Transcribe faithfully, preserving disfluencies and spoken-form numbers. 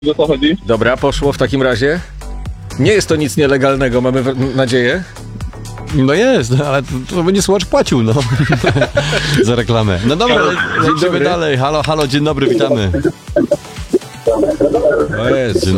o co chodzi. Dobra, poszło w takim razie. Nie jest to nic nielegalnego, mamy w- nadzieję. No jest, ale to, to będzie słuchacz płacił, no. Za reklamę. No dobra, le- lecimy dobry. dalej. Halo, halo, dzień dobry, witamy. O Jezu.